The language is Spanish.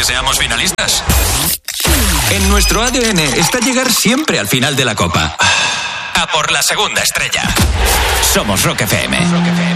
que seamos finalistas. En nuestro ADN está llegar siempre al final de la copa. A por la segunda estrella. Somos Rock FM.